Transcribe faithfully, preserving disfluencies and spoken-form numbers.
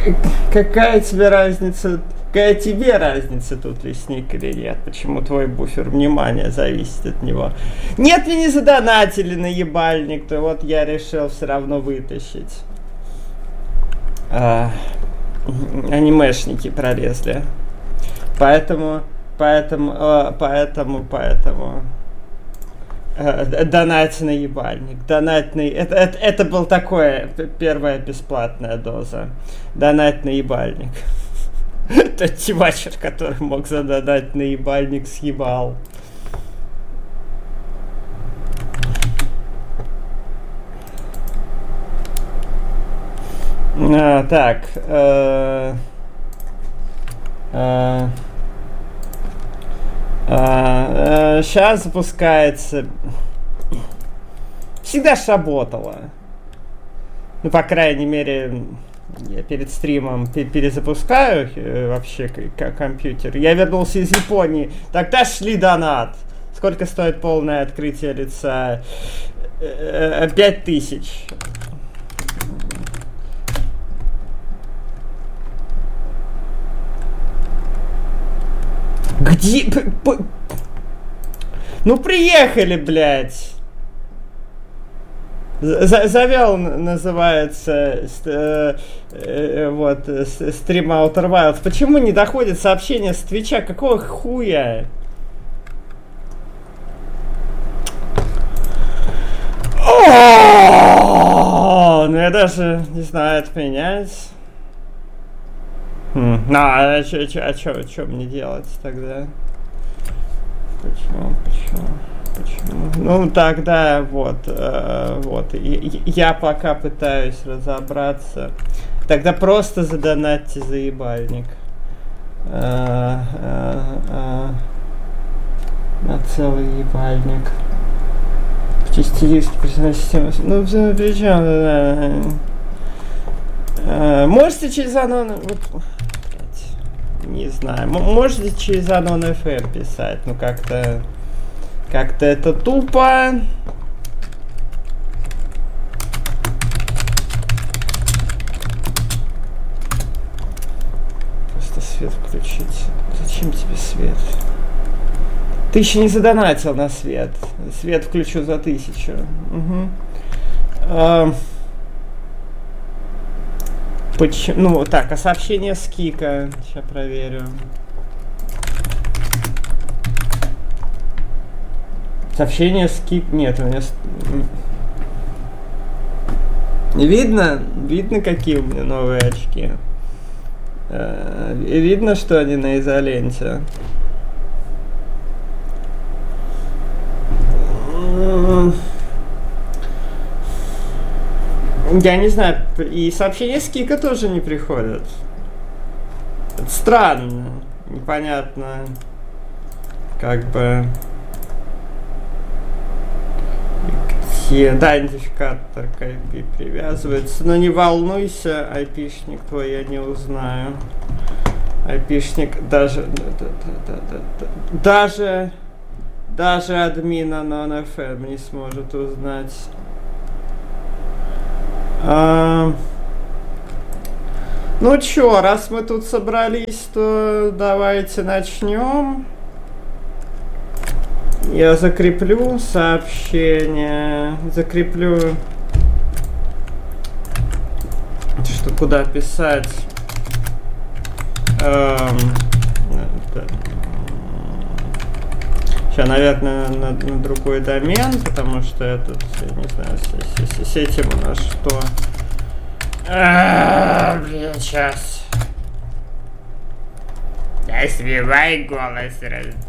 Какая тебе разница? Какая тебе разница, тут лесник или нет? Почему твой буфер внимания зависит от него? Нет, мне не задонатили на ебальник, то вот я решил все равно вытащить. А, анимешники пролезли. Поэтому, поэтому, поэтому, поэтому... Донать на ебальник. Донать на... Это, это, это был такое, первая бесплатная доза. Донать на ебальник. Тот чувачер, который мог задонать на ебальник, съебал. А, так. Э, э, э, сейчас запускается. Всегда ж работало. Ну, по крайней мере, я перед стримом перезапускаю э, вообще компьютер. Я вернулся из Японии. Тогда шли донат. Сколько стоит полное открытие лица? Пять тысяч. Где? Ну приехали, блядь. Завел, называется, э, э, вот, стрим Outer Wilds. Почему не доходит сообщение с Твича? Какого хуя? О, ну я даже не знаю, отменять. Хм. Ну, а что мне делать тогда? Почему, почему? Почему? Ну тогда вот, э, вот. И, я пока пытаюсь разобраться. Тогда просто задонатьте за ебальник. Э, э, э, на целый ебальник. Чистилистки, персональная система. Ну, причем, да. Э, можете через анон... Вот, не знаю. Можете через анон эф эм писать. Ну как-то... Как-то это тупо. Просто свет включить. Зачем тебе свет? Ты еще не задонатил на свет. Свет включу за тысячу. Угу. А, почему? Ну так, а сообщение с Кика. Сейчас проверю. Сообщение скип... Нет, у меня... Видно? Видно, какие у меня новые очки? Э, видно, что они на изоленте? Я не знаю. И сообщения с Кика тоже не приходят. Это странно. Непонятно. Как бы... Да, идентификатор к ай пи привязывается. Но не волнуйся, айпишник твой я не узнаю. Айпишник даже... Даже... Даже админа на эф эм не сможет узнать. А, ну чё, раз мы тут собрались, то давайте начнем. Я закреплю сообщение, закреплю, что куда писать. Эм, сейчас, наверное, на, на другой домен, потому что этот, я не знаю, с, с, с этим у нас что. А, блин, сейчас. Да, сбивай голос.